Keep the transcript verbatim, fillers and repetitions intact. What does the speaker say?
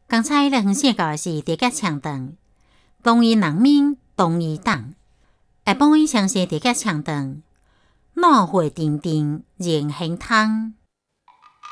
刚才咱分享到的是地脚枪长，同伊人民同伊党，下晡伊详细地脚枪长，怒火沉沉仍兴汤。